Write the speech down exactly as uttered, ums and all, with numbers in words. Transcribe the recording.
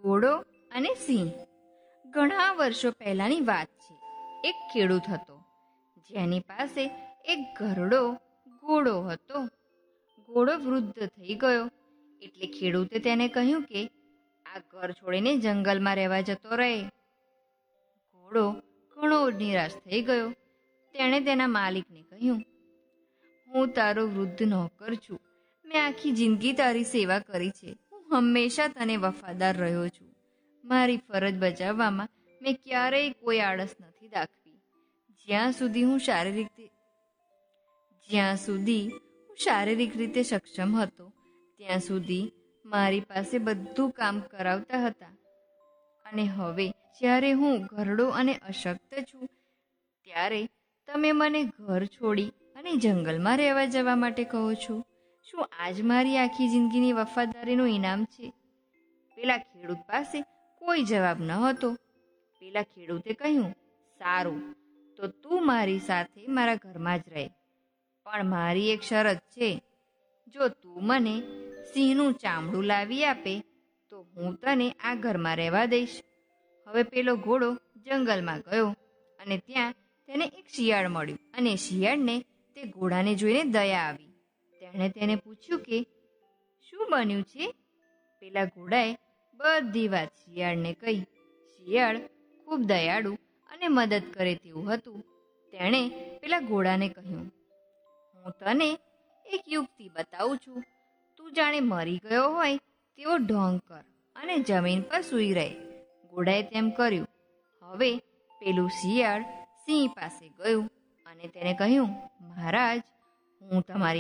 ઘોડો અને સિંહ. ઘણા વર્ષો પહેલાની વાત છે. એક ખેડૂત હતો જેની પાસે એક ઘરડો ઘોડો હતો. ઘોડો વૃદ્ધ થઈ ગયો એટલે ખેડૂતે તેને કહ્યું કે આ ઘર છોડીને જંગલમાં રહેવા જતો રહે. ઘોડો ઘણો નિરાશ થઈ ગયો. તેણે તેના માલિકને કહ્યું, હું તારો વૃદ્ધ નોકર છું. મેં આખી જિંદગી તારી સેવા કરી છે. હું હંમેશા તને વફાદાર રહ્યો છું. મારી ફરજ બજાવવામાં મેં ક્યારેય કોઈ આળસ નથી દાખવી. જ્યાં સુધી હું શારીરિક જ્યાં સુધી હું શારીરિક રીતે સક્ષમ હતો ત્યાં સુધી મારી પાસે બધું કામ કરાવતા હતા, અને હવે જ્યારે હું ઘરડો અને અશક્ત છું ત્યારે તમે મને ઘર છોડી અને જંગલમાં રહેવા જવા માટે કહો છો. શું આજ મારી આખી જિંદગીની વફાદારીનું ઇનામ છે? પેલા ખેડૂત પાસે કોઈ જવાબ ન હતો. પેલા ખેડૂતે કહ્યું, સારું, તો તું મારી સાથે મારા ઘરમાં જ રહે, પણ મારી એક શરત છે. જો તું મને સિંહનું ચામડું લાવી આપે તો હું તને આ ઘરમાં રહેવા દઈશ. હવે પેલો ઘોડો જંગલમાં ગયો અને ત્યાં તેને એક શિયાળ મળ્યું, અને શિયાળને તે ઘોડાને જોઈને દયા આવી. તેણે તેને પૂછ્યું કે શું બન્યું છે? પેલા ઘોડાએ બધી વાત શિયાળને કહી. શિયાળ ખૂબ દયાળુ અને મદદ કરે તેવું હતું. તેણે પેલા ઘોડાને કહ્યું, હું તને એક યુક્તિ બતાવું છું. તું જાણે મરી ગયો હોય તેવો ઢોંગ કર અને જમીન પર સૂઈ રહે. ઘોડાએ તેમ કર્યું. હવે પેલું શિયાળ સિંહ પાસે ગયું અને તેને કહ્યું, મહારાજ, હું તમારી